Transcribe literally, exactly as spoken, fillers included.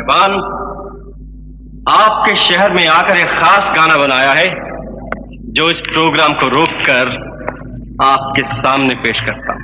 मेहरबान आपके शहर में आकर एक खास गाना बनाया है जो इस प्रोग्राम को रोककर आपके सामने पेश करता।